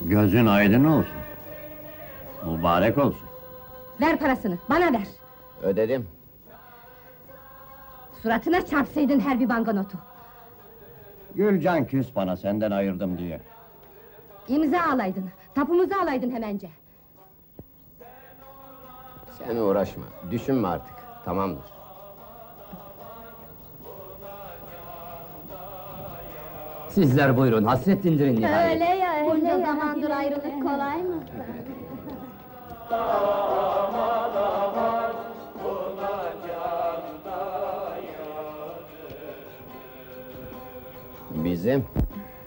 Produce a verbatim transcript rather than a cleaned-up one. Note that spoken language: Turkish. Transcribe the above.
Gözün aydın olsun. Mübarek olsun. Ver parasını, bana ver! Ödedim. Suratına çarpsaydın her bir bankanotu! Gülcan küs bana, senden ayırdım diye. İmza alaydın, tapumuzu alaydın hemence! Sen uğraşma, düşünme artık, tamamdır. Sizler buyurun, hasret dindirin nihayet. Öyle ya, öyle Bunca ya. zamandır ayrılık kolay mı? Bizim